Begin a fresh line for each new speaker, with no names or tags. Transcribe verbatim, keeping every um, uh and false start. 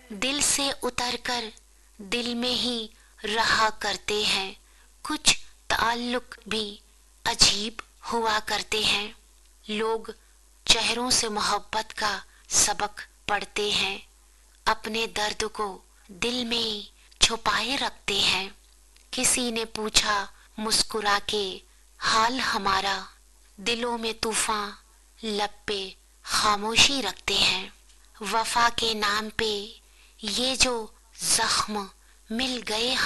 दिल से उतरकर दिल में ही रहा करते हैं। कुछ ताल्लुक भी अजीब हुआ करते हैं। लोग चेहरों से मोहब्बत का सबक पढ़ते हैं, अपने दर्द को दिल में छुपाए रखते हैं। किसी ने पूछा मुस्कुरा के हाल हमारा, दिलों में तूफान लब पे खामोशी रखते हैं। वफा के नाम पे ये जो जख्म मिल गए